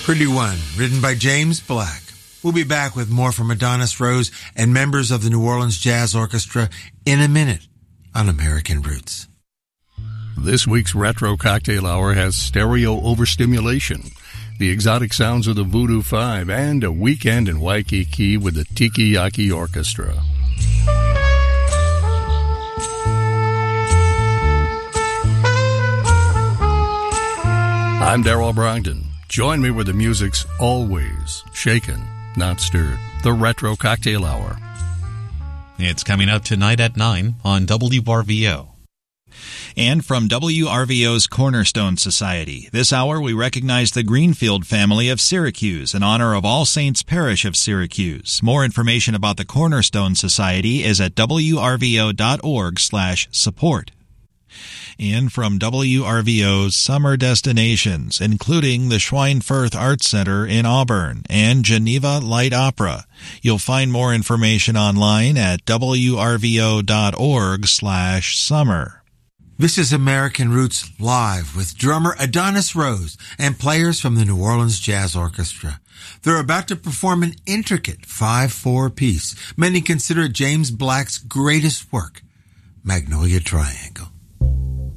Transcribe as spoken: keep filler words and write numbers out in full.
Pretty One, written by James Black. We'll be back with more from Adonis Rose and members of the New Orleans Jazz Orchestra in a minute on American Roots. This week's Retro Cocktail Hour has stereo overstimulation, the exotic sounds of the Voodoo Five, and a weekend in Waikiki with the Tiki Yaki Orchestra. I'm Darrell Brogdon. Join me where the music's always shaken, not stirred. The Retro Cocktail Hour. It's coming up tonight at nine on W R V O. And from W R V O's Cornerstone Society, this hour we recognize the Greenfield family of Syracuse in honor of All Saints Parish of Syracuse. More information about the Cornerstone Society is at W R V O dot org slash support. And from W R V O's summer destinations, including the Schweinfurth Arts Center in Auburn and Geneva Light Opera. You'll find more information online at W R V O dot org slash summer. This is American Roots Live with drummer Adonis Rose and players from the New Orleans Jazz Orchestra. They're about to perform an intricate five four piece. Many consider it James Black's greatest work, Magnolia Triangle.